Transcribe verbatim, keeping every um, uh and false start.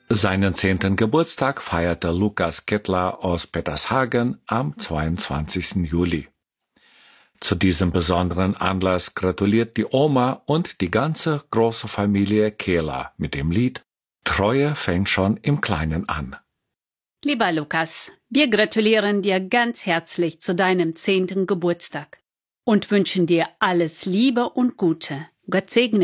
Seinen zehnten Geburtstag feierte Lukas Kettler aus Petershagen am zweiundzwanzigsten Juli. Zu diesem besonderen Anlass gratuliert die Oma und die ganze große Familie Kehler mit dem Lied »Treue fängt schon im Kleinen an«. Lieber Lukas, wir gratulieren dir ganz herzlich zu deinem zehnten Geburtstag und wünschen dir alles Liebe und Gute. Gott segne